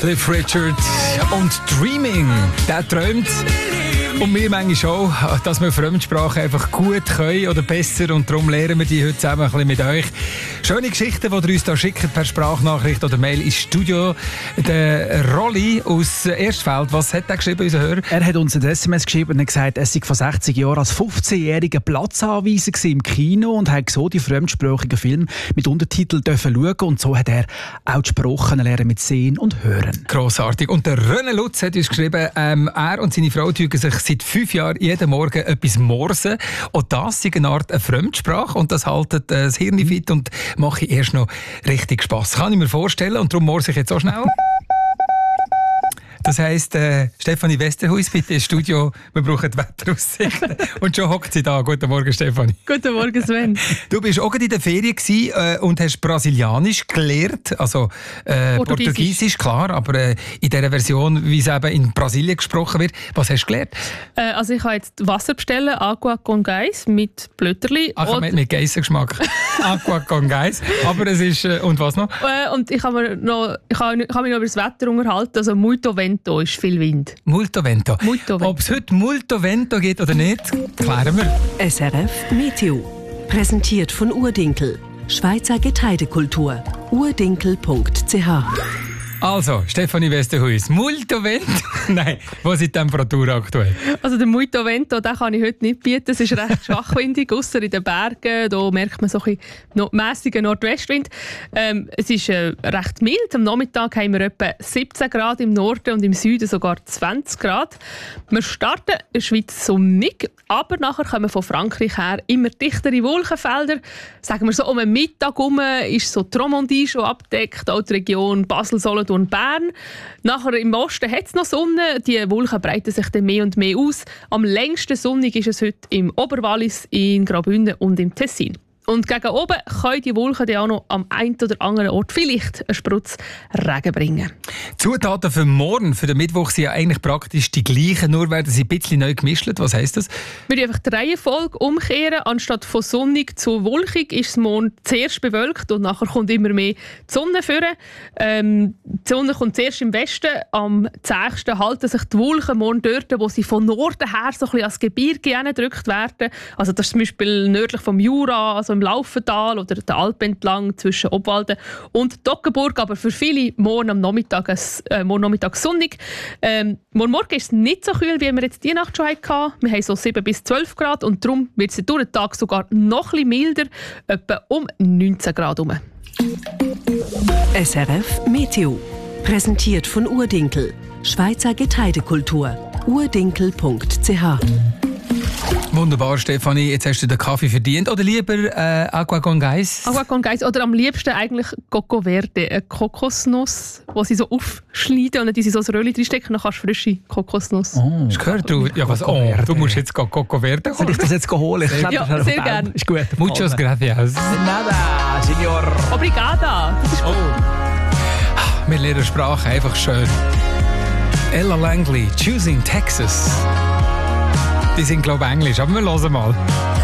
Cliff Richard und Dreaming. Der träumt. Und wir manchmal auch, dass wir Fremdsprachen einfach gut können oder besser. Und darum lernen wir die heute zusammen ein bisschen mit euch. Schöne Geschichten, die ihr uns hier schickt per Sprachnachricht oder Mail ins Studio. Der Rolli aus Erstfeld, was hat er geschrieben, unser Hörer? Er hat uns ein SMS geschrieben und gesagt, er sei vor 60 Jahren als 15-jähriger Platzanweiser im Kino und hat so die fremdsprachigen Filme mit Untertiteln schauen. Und so hat er auch die Sprachen lernen mit Sehen und Hören. Grossartig. Und der René Lutz hat uns geschrieben, er und seine Frau tun sich seit 5 Jahren jeden Morgen etwas morsen. Und das ist eine Art eine Fremdsprache. Und das haltet das Hirn fit und mache ich erst noch richtig Spass. Kann ich mir vorstellen. Und darum morse ich jetzt so schnell. Das heisst, Stefanie Westerhuis, bitte ins Studio. Wir brauchen die Wetteraussichten. Und schon hockt sie da. Guten Morgen, Stefanie. Guten Morgen, Sven. Du bist auch in der Ferien gewesen, und hast Brasilianisch gelernt. Also Portugiesisch, klar. Aber in dieser Version, wie es eben in Brasilien gesprochen wird. Was hast du gelernt? Also ich habe jetzt Wasser bestellen, Agua con Gás mit Blöterli. Ach, mit Geissengeschmack. Agua con Gás. Aber es ist... und was noch? Und ich habe mich noch über das Wetter unterhalten. Also muito vento ist viel Wind. Multo vento. Ob es heute Multo vento geht oder nicht, klären wir. SRF Meteo. Präsentiert von Urdinkel. Schweizer Getreidekultur. urdinkel.ch. Also, Stefanie Westerhuis, Multo vento. Nein, was ist die Temperatur aktuell? Also der muito vento, den kann ich heute nicht bieten. Es ist recht schwachwindig, ausser in den Bergen. Da merkt man so ein bisschen mässigen Nordwestwind. Es ist recht mild. Am Nachmittag haben wir etwa 17 Grad im Norden und im Süden sogar 20 Grad. Wir starten in der Schweiz sonnig, aber nachher kommen von Frankreich her immer dichtere Wolkenfelder. Sagen wir so, um den Mittag herum ist so die Romandie schon abgedeckt, auch die Region Basel, Solothurn und Bern. Nachher im Osten hat es noch Sonne. Die Wolken breiten sich dann mehr und mehr aus. Am längsten sonnig ist es heute im Oberwallis, in Graubünden und im Tessin. Und gegen oben können die Wolken dann auch noch am einen oder anderen Ort vielleicht einen Sprutz Regen bringen. Zutaten für morgen, für den Mittwoch, sind ja eigentlich praktisch die gleichen, nur werden sie ein bisschen neu gemischt. Was heisst das? Wir einfach die Reihenfolge umkehren. Anstatt von sonnig zu wolkig ist es morgen zuerst bewölkt und nachher kommt immer mehr die Sonne führen. Die Sonne kommt zuerst im Westen. Am zächsten halten sich die Wolken morgen dort, wo sie von Norden her so ein bisschen als Gebirge gedrückt werden. Also das ist zum Beispiel nördlich vom Jura, also im Laufental oder der Alp entlang zwischen Obwalden und Toggenburg, aber für viele morgen am Nachmittag, sonnig. Morgen Morgen ist es nicht so kühl, wie wir jetzt die Nacht schon hatten. Wir haben so 7 bis 12 Grad und darum wird es durch den Tag sogar noch ein bisschen milder, etwa um 19 Grad herum. SRF Meteo. Präsentiert von Urdinkel. Schweizer Getreidekultur. urdinkel.ch. Wunderbar, Stefanie. Jetzt hast du den Kaffee verdient. Oder lieber Agua con Gás? Agua con Gás. Oder am liebsten eigentlich Coco Verde. Eine Kokosnuss, die sie so aufschneiden und dann sie so ein Röllchen reinstecken und dann kannst du frische Kokosnuss. Oh. Hast du gehört? Du musst jetzt Coco Verde holen. Soll ich das jetzt holen? Ja, sehr gerne. Ist gut. Muchas gracias. Nada, Signor. Obrigada. Das ist gut. Wir lernen Sprache einfach schön. Ella Langley, Choosing Texas. Die sind, glaube ich, Englisch, aber wir hören mal.